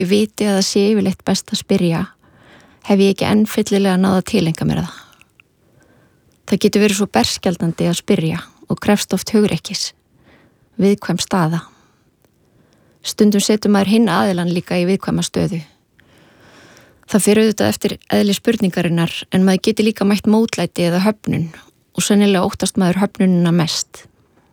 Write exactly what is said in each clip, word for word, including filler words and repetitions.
ég viti að það sé yfirleitt best að spyrja, hef ég ekki enn fyllilega náða tilenga mér það. Það getur verið svo berskjaldandi að spyrja og krefst oft hugrekkis, viðkvæm staða. Stundum setur maður hinn aðilann líka í viðkvæma stöðu. Það fyrir auðvitað eftir eðli spurningarinnar en maður getur líka mætt mótlæti eða höfnun og sennilega óttast maður höfnunina mest.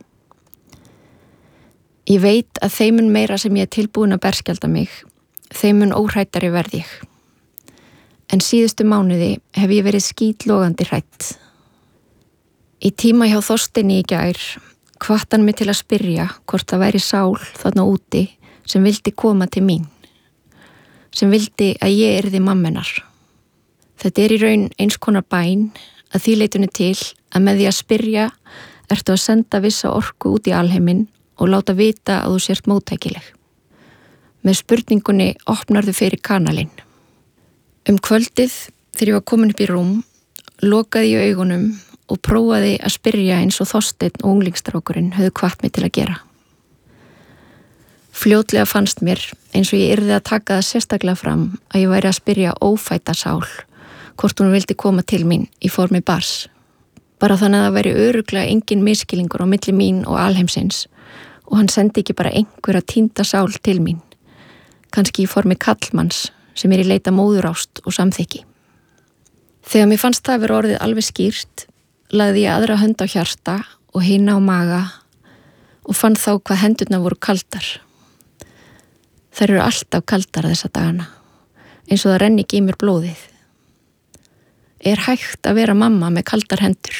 Ég veit að þeimun meira sem ég er tilbúin að berskjalda mig, þeimun óhrættari verð ég. En síðustu mánuði hef ég verið skítlogandi hrætt. Í tíma hjá Þorsteini í gær hvatt hann mig til að spyrja hvort það væri sál þarna úti sem vildi koma til mín, sem vildi að ég yrði mammenar. Þetta er í raun eins konar bæn að því leitunni til að með því að spyrja ertu að senda vissa orku út í alheiminn og láta vita að þú sért móttækileg. Með spurningunni opnarðu fyrir kanalinn. Um kvöldið þegar ég var komin upp í rúm, lokaði ég augunum og prófaði að spyrja eins og Þorsteinn og unglingstrákurinn höfðu hvatt mig til að gera. Fljótlega fannst mér eins og ég yrði að taka það sérstaklega fram að ég væri að spyrja ófæta sál hvort hún vildi koma til mín í formi bars. Bara þannig að það væri örugglega engin miskilingur á milli mín og alheimsins og hann sendi ekki bara einhverja týnda sál til mín, kannski í formi kallmanns sem er í leita móðurást og samþykki. Þegar mér fannst það vera orðið alveg skýrt, lagði ég aðra hönd á hjarta og hina á maga og fann þá hvað hendurnar voru kaldar. Þær eru alltaf kaldar þessa dagana, eins og það renni ekki í mér blóðið. Er hægt að vera mamma með kaldar hendur?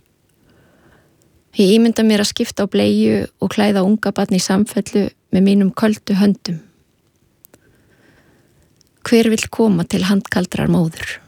Ég ímynda mér að skipta á bleiu og klæða unga barn í samfellu með mínum köldu höndum. Hver vill koma til handkaldrar móður?